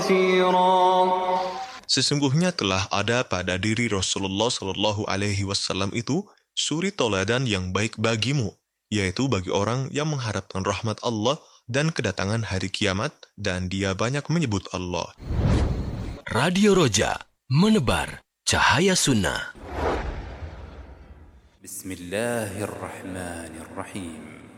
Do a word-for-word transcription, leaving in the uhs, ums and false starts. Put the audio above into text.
كثيرا. Sesungguhnya telah ada pada diri Rasulullah Shallallahu Alaihi Wasallam itu suri toladan yang baik bagimu, yaitu bagi orang yang mengharapkan rahmat Allah dan kedatangan hari kiamat, dan dia banyak menyebut Allah. Radio Roja, menebar cahaya sunnah. Bismillahirrahmanirrahim.